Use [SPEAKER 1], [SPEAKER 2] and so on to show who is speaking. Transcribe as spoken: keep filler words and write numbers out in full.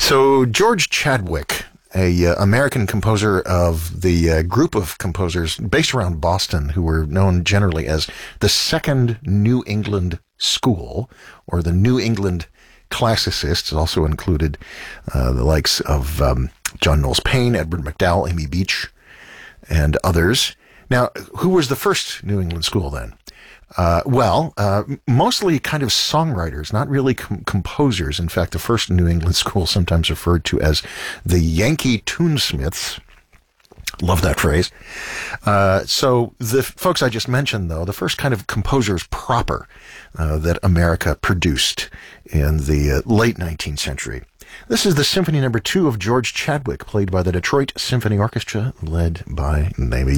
[SPEAKER 1] So George Chadwick, a uh, American composer of the uh, group of composers based around Boston who were known generally as the Second New England School, or the New England Classicists, also included uh, the likes of um, John Knowles Paine, Edward MacDowell, Amy Beach, and others. Now, who was the first New England school then? Uh, well, uh, mostly kind of songwriters, not really com- composers. In fact, the first New England school, sometimes referred to as the Yankee Tunesmiths. Love that phrase. Uh, so the folks I just mentioned, though, the first kind of composers proper uh, that America produced in the uh, late nineteenth century. This is the Symphony Number Two of George Chadwick, played by the Detroit Symphony Orchestra, led by Naomi